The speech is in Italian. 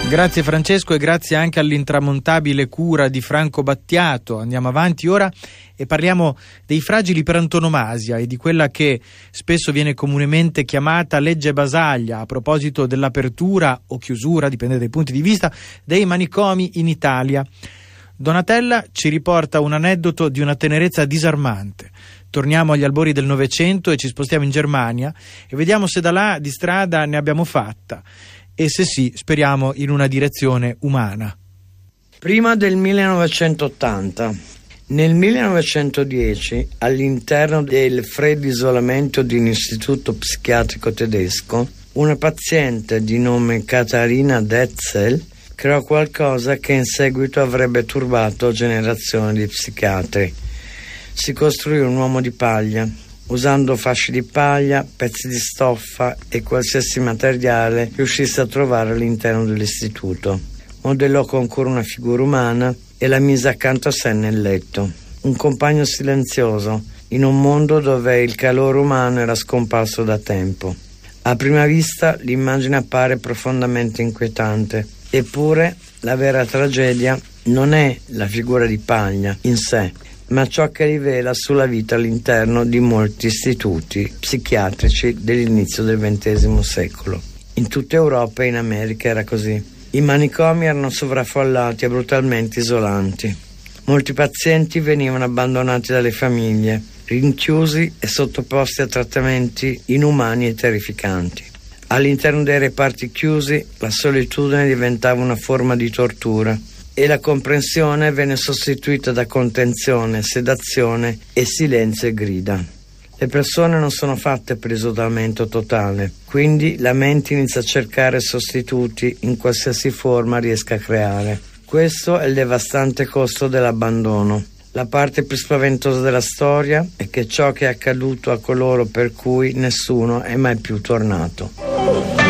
Grazie Francesco e grazie anche all'intramontabile cura di Franco Battiato. Andiamo avanti ora e parliamo dei fragili per antonomasia e di quella che spesso viene comunemente chiamata legge Basaglia a proposito dell'apertura o chiusura, dipende dai punti di vista, dei manicomi in Italia. Donatella ci riporta un aneddoto di una tenerezza disarmante. Torniamo agli albori del Novecento e ci spostiamo in Germania e vediamo se da là di strada ne abbiamo fatta. E se sì, speriamo in una direzione umana. Prima del 1980. Nel 1910, all'interno del freddo isolamento di un istituto psichiatrico tedesco, una paziente di nome Katharina Detzel creò qualcosa che in seguito avrebbe turbato generazioni di psichiatri. Si costruì un uomo di paglia, usando fasci di paglia, pezzi di stoffa e qualsiasi materiale riuscisse a trovare all'interno dell'istituto. Modellò con cura una figura umana e la mise accanto a sé nel letto. Un compagno silenzioso, in un mondo dove il calore umano era scomparso da tempo. A prima vista l'immagine appare profondamente inquietante, eppure la vera tragedia non è la figura di paglia in sé, ma ciò che rivela sulla vita all'interno di molti istituti psichiatrici dell'inizio del XX secolo. In tutta Europa e in America era così. I manicomi erano sovraffollati e brutalmente isolanti. Molti pazienti venivano abbandonati dalle famiglie, rinchiusi e sottoposti a trattamenti inumani e terrificanti. All'interno dei reparti chiusi, la solitudine diventava una forma di tortura e la comprensione venne sostituita da contenzione, sedazione e silenzio e grida. Le persone non sono fatte per l'isolamento totale, quindi la mente inizia a cercare sostituti in qualsiasi forma riesca a creare. Questo è il devastante costo dell'abbandono. La parte più spaventosa della storia è che ciò che è accaduto a coloro per cui nessuno è mai più tornato.